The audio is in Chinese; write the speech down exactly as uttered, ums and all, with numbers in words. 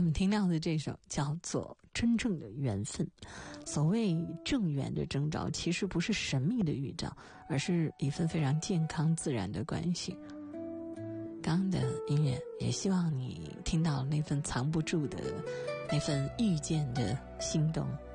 们听到的这首叫做《真正的缘分》。所谓正缘的征兆，其实不是神秘的预兆，而是一份非常健康自然的关系。刚刚的音乐也希望你听到那份藏不住的那份遇见的心动。